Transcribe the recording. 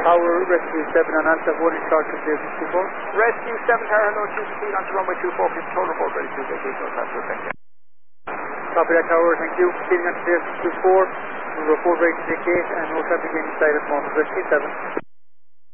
Tower, Rescue 7 on Alpha 1 in charge of David 24. Rescue 7 Tower, no choose speed onto runway 24, please control report ready to vacate, no transfer, thank you. Copy that Tower, thank you. Proceeding onto David 24, we'll report ready to vacate and no traffic inside at the moment. Rescue 7.